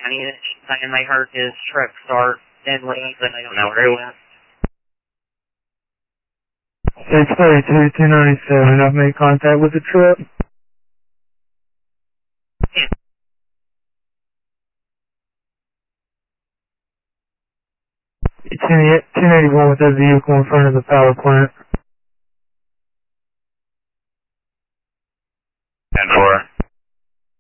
I mean, and they heard his truck start and leave, and they don't know where he went. 632-297, I've made contact with the truck. Yeah. 1081 with that vehicle in front of the power plant.